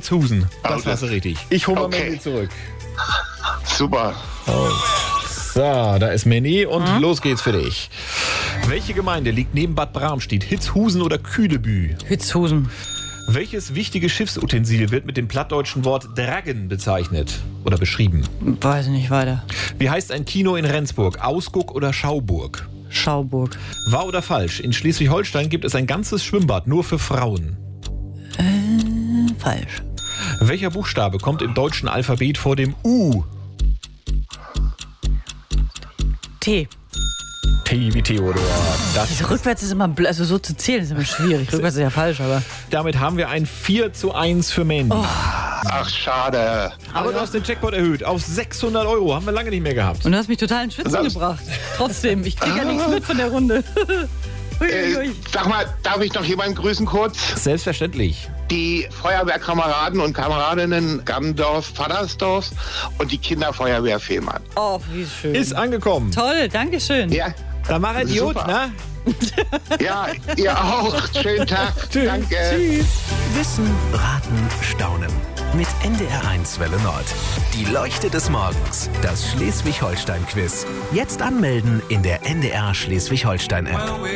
Hitzhusen. Das Oh, warst du richtig. Ich hole mal okay. Mandy zurück. Super. So, da ist Mandy und los geht's für dich. Welche Gemeinde liegt neben Bad Bramstedt? Hitzhusen oder Kühlebü? Hitzhusen. Welches wichtige Schiffsutensil wird mit dem plattdeutschen Wort Draggen bezeichnet oder beschrieben? Weiß nicht weiter. Wie heißt ein Kino in Rendsburg? Ausguck oder Schauburg? Schauburg. Wahr oder falsch? In Schleswig-Holstein gibt es ein ganzes Schwimmbad nur für Frauen. Falsch. Welcher Buchstabe kommt im deutschen Alphabet vor dem U? T. T wie Theodor. Also rückwärts ist immer, also so zu zählen ist immer schwierig. Rückwärts ist ja falsch, aber. Damit haben wir ein 4:1 für Mandy. Ach, schade. Aber du hast den Jackpot erhöht auf 600 €. Haben wir lange nicht mehr gehabt. Und du hast mich total in Schwitzen Das- gebracht. Trotzdem, ich kriege ja nichts mit von der Runde. Uiuiui. Sag mal, darf ich noch jemanden grüßen kurz? Selbstverständlich. Die Feuerwehrkameraden und Kameradinnen Gammendorf, Vadersdorf und die Kinderfeuerwehr Fehmarn. Oh, wie schön. Ist angekommen. Toll, danke schön. Ja, Dann mach Idiot, Super. ne? ja, ihr auch. Schönen Tag. Tschüss. Danke. Tschüss. Wissen, raten, staunen. Mit NDR1 Welle Nord. Die Leuchte des Morgens. Das Schleswig-Holstein-Quiz. Jetzt anmelden in der NDR Schleswig-Holstein-App.